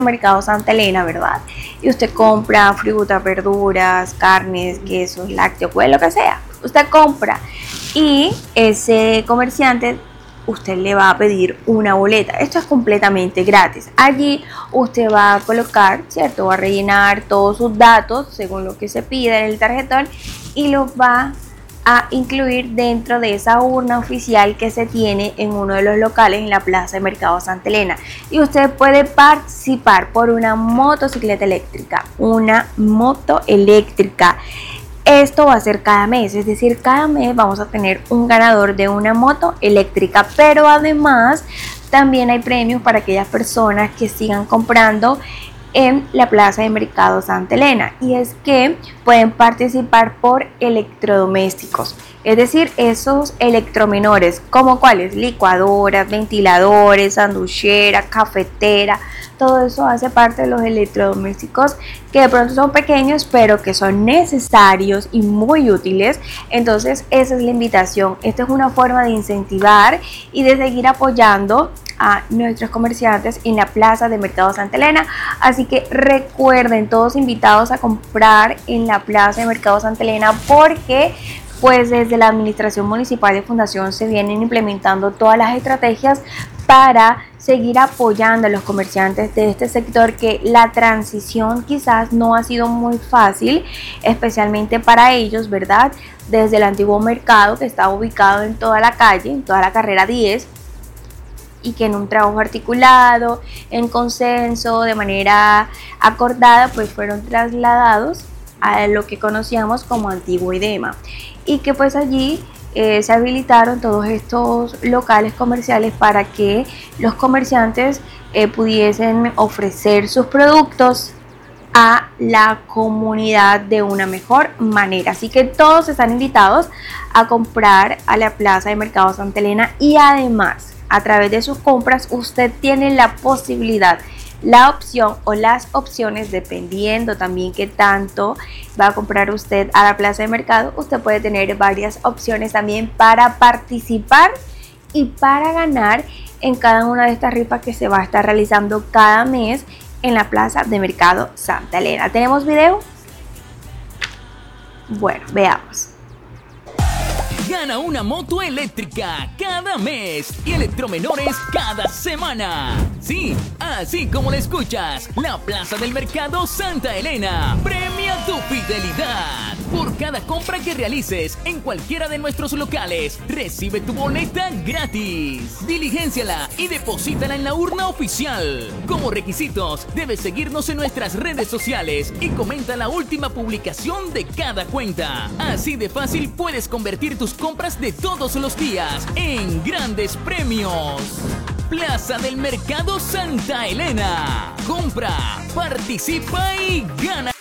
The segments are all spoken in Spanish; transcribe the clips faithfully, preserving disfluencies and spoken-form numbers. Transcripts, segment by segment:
Mercado Santa Elena, ¿verdad? Y usted compra frutas, verduras, carnes, quesos, lácteos, pues lo que sea. Usted compra y ese comerciante usted le va a pedir una boleta. Esto es completamente gratis. Allí usted va a colocar, ¿cierto? Va a rellenar todos sus datos según lo que se pide en el tarjetón y los va a incluir dentro de esa urna oficial que se tiene en uno de los locales en la Plaza de Mercado Santa Elena. Y usted puede participar por una motocicleta eléctrica, una moto eléctrica. Esto va a ser cada mes, es decir, cada mes vamos a tener un ganador de una moto eléctrica, pero además también hay premios para aquellas personas que sigan comprando en la Plaza de Mercado Santa Elena, y es que pueden participar por electrodomésticos, es decir, esos electromenores como cuáles: licuadoras, ventiladores, sanduchera, cafetera. Todo eso hace parte de los electrodomésticos que de pronto son pequeños pero que son necesarios y muy útiles. Entonces esa es la invitación. Esta es una forma de incentivar y de seguir apoyando a nuestros comerciantes en la Plaza de Mercado Santa Elena. Así que recuerden, todos invitados a comprar en la Plaza de Mercado Santa Elena, porque pues desde la Administración Municipal de Fundación se vienen implementando todas las estrategias para seguir apoyando a los comerciantes de este sector, que la transición quizás no ha sido muy fácil, especialmente para ellos, ¿verdad? Desde el antiguo mercado, que estaba ubicado en toda la calle, en toda la carrera diez, y que en un trabajo articulado, en consenso, de manera acordada, pues fueron trasladados a lo que conocíamos como antiguo IDEMA, y que pues allí eh, se habilitaron todos estos locales comerciales para que los comerciantes eh, pudiesen ofrecer sus productos a la comunidad de una mejor manera. Así que todos están invitados a comprar a la Plaza de Mercado Santa Elena, y además a través de sus compras usted tiene la posibilidad, la opción o las opciones, dependiendo también qué tanto va a comprar usted a la Plaza de Mercado, usted puede tener varias opciones también para participar y para ganar en cada una de estas rifas que se va a estar realizando cada mes en la Plaza de Mercado Santa Elena. ¿Tenemos video? Bueno, veamos. Gana una moto eléctrica cada mes y electromenores cada semana. Sí, así como lo escuchas, la Plaza del Mercado Santa Elena premia tu fidelidad. Por cada compra que realices en cualquiera de nuestros locales, recibe tu boleta gratis. Diligénciala y deposítala en la urna oficial. Como requisitos, debes seguirnos en nuestras redes sociales y comenta la última publicación de cada cuenta. Así de fácil puedes convertir tus compras de todos los días en grandes premios. Plaza del Mercado Santa Elena. Compra, participa y gana.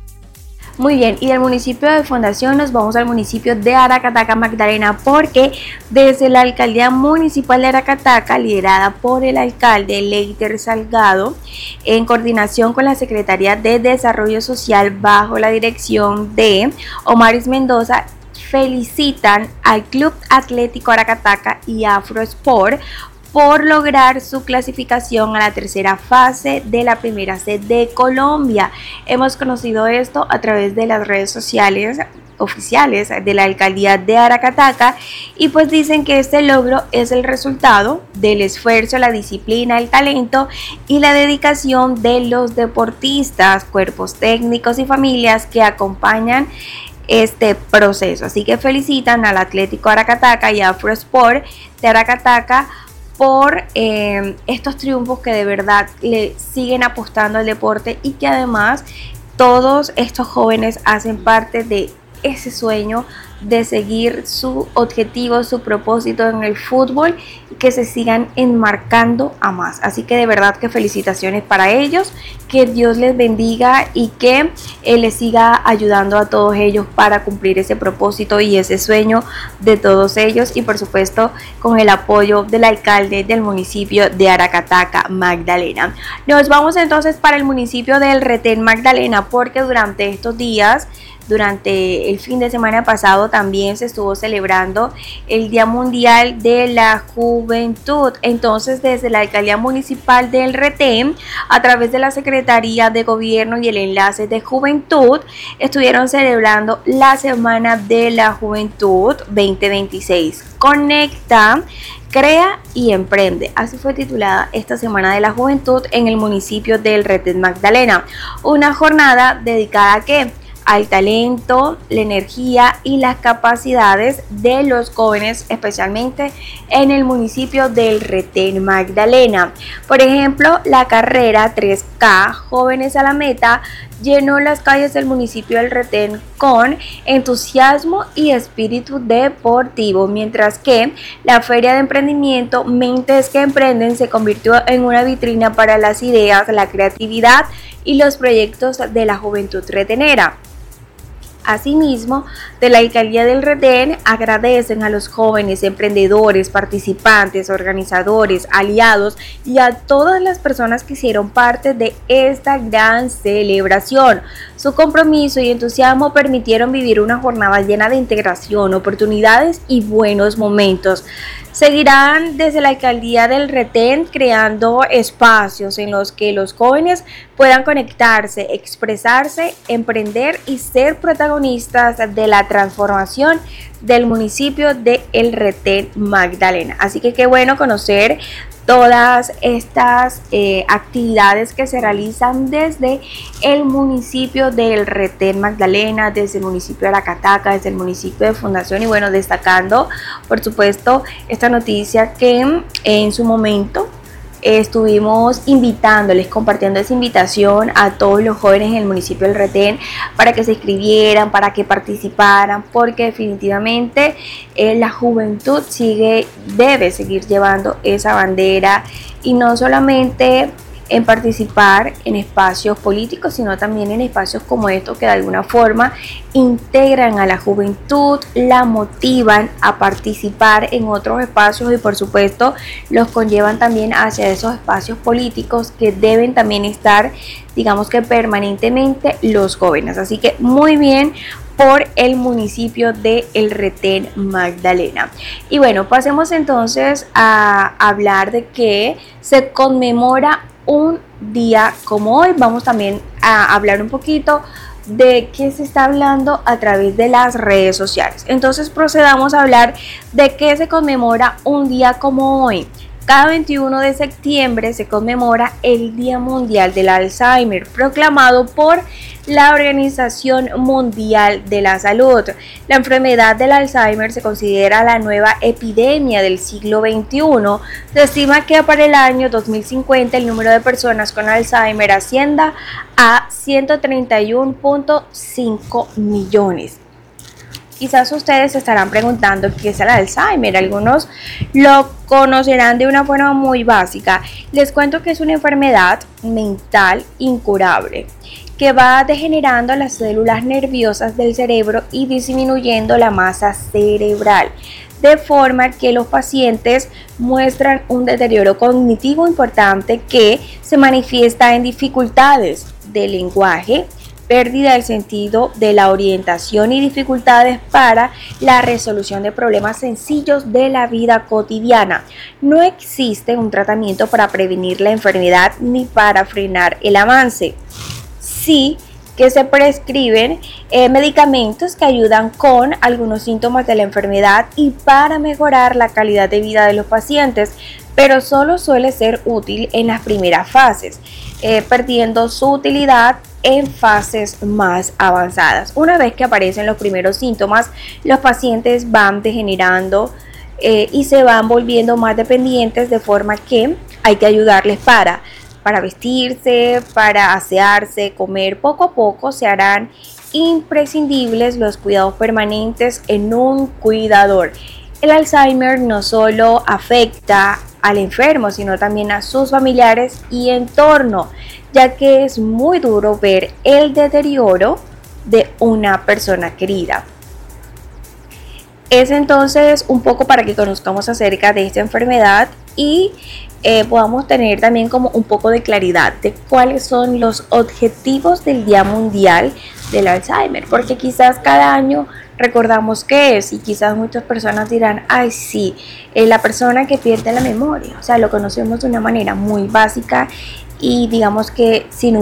Muy bien, y del municipio de Fundación nos vamos al municipio de Aracataca, Magdalena, porque desde la Alcaldía Municipal de Aracataca, liderada por el alcalde Leiter Salgado, en coordinación con la Secretaría de Desarrollo Social bajo la dirección de Omaris Mendoza, felicitan al Club Atlético Aracataca y Afrosport por lograr su clasificación a la tercera fase de la primera C de Colombia. Hemos conocido esto a través de las redes sociales oficiales de la alcaldía de Aracataca, y pues dicen que este logro es el resultado del esfuerzo, la disciplina, el talento y la dedicación de los deportistas, cuerpos técnicos y familias que acompañan este proceso. Así que felicitan al Atlético Aracataca y a Afrosport de Aracataca por eh, estos triunfos que de verdad le siguen apostando al deporte, y que además todos estos jóvenes hacen parte de ese sueño de seguir su objetivo, su propósito en el fútbol, y que se sigan enmarcando a más. Así que de verdad que felicitaciones para ellos, que Dios les bendiga y que Él les siga ayudando a todos ellos para cumplir ese propósito y ese sueño de todos ellos, y por supuesto con el apoyo del alcalde del municipio de Aracataca, Magdalena. Nos vamos entonces para el municipio del Retén, Magdalena, porque durante estos días durante el fin de semana pasado también se estuvo celebrando el Día Mundial de la Juventud. Entonces, desde la Alcaldía Municipal del Retén, a través de la Secretaría de Gobierno y el Enlace de Juventud, estuvieron celebrando la Semana de la Juventud veinte veintiséis. Conecta, crea y emprende. Así fue titulada esta Semana de la Juventud en el municipio del Retén Magdalena. Una jornada dedicada a ¿qué? Al talento, la energía y las capacidades de los jóvenes, especialmente en el municipio del Retén Magdalena. Por ejemplo, la carrera tres K Jóvenes a la Meta llenó las calles del municipio del Retén con entusiasmo y espíritu deportivo, mientras que la Feria de Emprendimiento Mentes que Emprenden se convirtió en una vitrina para las ideas, la creatividad y los proyectos de la juventud retenera. Asimismo, de la Alcaldía del Retén agradecen a los jóvenes emprendedores, participantes, organizadores, aliados y a todas las personas que hicieron parte de esta gran celebración. Su compromiso y entusiasmo permitieron vivir una jornada llena de integración, oportunidades y buenos momentos. Seguirán desde la Alcaldía del Retén creando espacios en los que los jóvenes puedan conectarse, expresarse, emprender y ser protagonistas de la transformación del municipio de El Retén Magdalena. Así que qué bueno conocer todas estas eh, actividades que se realizan desde el municipio del Retén Magdalena, desde el municipio de La Cataca, desde el municipio de Fundación, y bueno, destacando por supuesto esta noticia que en su momento estuvimos invitándoles, compartiendo esa invitación a todos los jóvenes en el municipio del Retén para que se inscribieran, para que participaran, porque definitivamente eh, la juventud sigue, debe seguir llevando esa bandera, y no solamente en participar en espacios políticos, sino también en espacios como estos que de alguna forma integran a la juventud, la motivan a participar en otros espacios y por supuesto los conllevan también hacia esos espacios políticos que deben también estar, digamos que permanentemente, los jóvenes. Así que muy bien por el municipio de El Retén Magdalena. Y bueno, pasemos entonces a hablar de que se conmemora un día como hoy. Vamos también a hablar un poquito de qué se está hablando a través de las redes sociales. Entonces procedamos a hablar de qué se conmemora un día como hoy. Cada veintiuno de septiembre se conmemora el Día Mundial del Alzheimer, proclamado por la Organización Mundial de la Salud. La enfermedad del Alzheimer se considera la nueva epidemia del siglo veintiuno. Se estima que para el año dos mil cincuenta el número de personas con Alzheimer ascienda a ciento treinta y uno punto cinco millones. Quizás ustedes se estarán preguntando qué es el Alzheimer. Algunos lo conocerán de una forma muy básica. Les cuento que es una enfermedad mental incurable que va degenerando las células nerviosas del cerebro y disminuyendo la masa cerebral, de forma que los pacientes muestran un deterioro cognitivo importante que se manifiesta en dificultades de lenguaje, pérdida del sentido de la orientación y dificultades para la resolución de problemas sencillos de la vida cotidiana. No existe un tratamiento para prevenir la enfermedad ni para frenar el avance. Sí que se prescriben eh, medicamentos que ayudan con algunos síntomas de la enfermedad y para mejorar la calidad de vida de los pacientes, pero solo suele ser útil en las primeras fases, eh, perdiendo su utilidad en fases más avanzadas. Una vez que aparecen los primeros síntomas, los pacientes van degenerando eh, y se van volviendo más dependientes, de forma que hay que ayudarles para, para vestirse, para asearse, comer. Poco a poco se harán imprescindibles los cuidados permanentes en un cuidador. El Alzheimer no solo afecta al enfermo, sino también a sus familiares y entorno, ya que es muy duro ver el deterioro de una persona querida. Es entonces un poco para que conozcamos acerca de esta enfermedad y eh, podamos tener también como un poco de claridad de cuáles son los objetivos del Día Mundial del Alzheimer, porque quizás cada año recordamos qué es y quizás muchas personas dirán, ay sí, eh, la persona que pierde la memoria, o sea, lo conocemos de una manera muy básica y digamos que sin